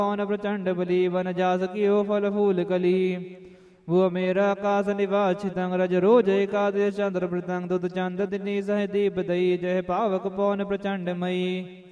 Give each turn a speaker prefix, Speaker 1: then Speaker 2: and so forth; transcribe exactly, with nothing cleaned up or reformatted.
Speaker 1: पवन प्रचंड बली वन जास कियो फल फूल कली वो मेरा आकाश निवासितं रज रोज एकादश चंद्र प्रतंग दुध चंद दिनी सह दीप दई जय पावक पवन प्रचंड मई